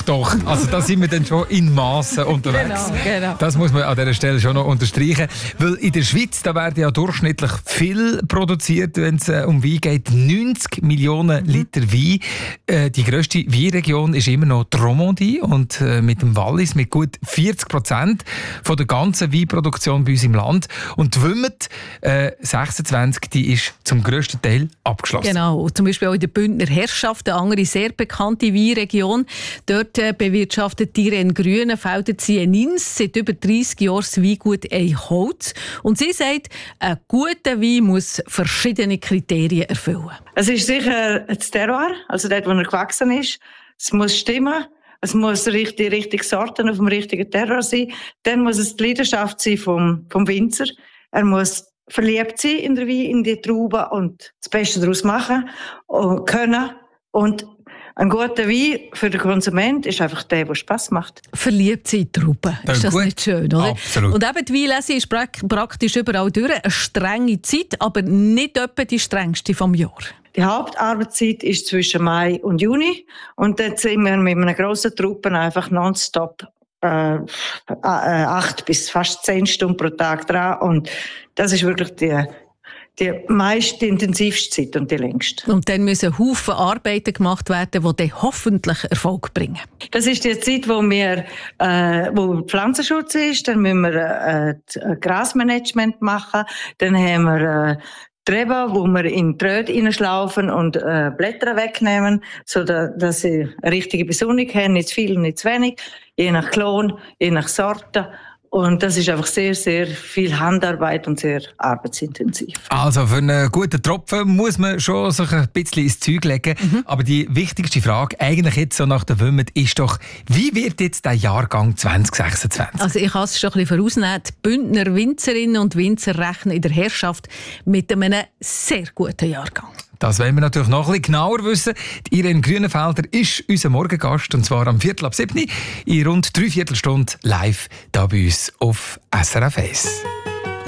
Doch. Also da sind wir dann schon in Massen unterwegs. Genau. Das muss man an dieser Stelle schon noch unterstreichen. Weil in der Schweiz, da werden ja durchschnittlich viel produziert, wenn es um Wein geht. 90 Millionen Liter Wein. Die grösste Weinregion ist immer noch die Romandie und mit dem Wallis mit gut 40% von der ganzen Weinproduktion bei uns im Land. Und die Wümmert 26, die ist zum grössten Teil abgeschlossen. Genau, zum Beispiel auch in der Bündner Herrschaft, eine andere sehr bekannte Weinregion. Dort bewirtschaftet die Irene Grünenfelder Zienins seit über 30 Jahren das Weingut Eichholz. Und sie sagt, ein guter Wein muss verschiedene Kriterien erfüllen. Es ist sicher das Terroir, also dort, wo er gewachsen ist. Es muss stimmen. Es muss die richtige Sorten auf dem richtigen Terroir sein. Dann muss es die Leidenschaft sein vom Winzer. Er muss verliebt sein in der Wein, in die Traube und das Beste daraus machen und können. Und ein guter Wein für den Konsument ist einfach der Spass macht. Verliebt sein in die Traube. Ist das nicht schön, oder? Absolut. Und eben die Weinlese ist praktisch überall durch. Eine strenge Zeit, aber nicht etwa die strengste vom Jahr. Die Hauptarbeitszeit ist zwischen Mai und Juni. Und dort sind wir mit einer grossen Truppe einfach nonstop 8 bis fast 10 Stunden pro Tag dran. Und das ist wirklich die meist intensivste Zeit und die längste. Und dann müssen Haufen Arbeiten gemacht werden, die dann hoffentlich Erfolg bringen. Das ist die Zeit, wo Pflanzenschutz ist. Dann müssen wir Grasmanagement machen. Dann haben wir Treben, wo wir in die Röhre hineinschlaufen und Blätter wegnehmen, sodass sie eine richtige Besonnung haben, nicht zu viel und nicht zu wenig, je nach Klon, je nach Sorte. Und das ist einfach sehr, sehr viel Handarbeit und sehr arbeitsintensiv. Also für einen guten Tropfen muss man schon sich ein bisschen ins Zeug legen. Aber die wichtigste Frage, eigentlich jetzt so nach der Wümmert, ist doch, wie wird jetzt der Jahrgang 2026? Also ich kann es schon ein bisschen vorausnehmen. Die Bündner Winzerinnen und Winzer rechnen in der Herrschaft mit einem sehr guten Jahrgang. Das wollen wir natürlich noch ein bisschen genauer wissen. Die Irene Grünenfelder ist unser Morgengast, und zwar am 6:15 in rund 3/4 Stunde live hier bei uns auf SRF 1.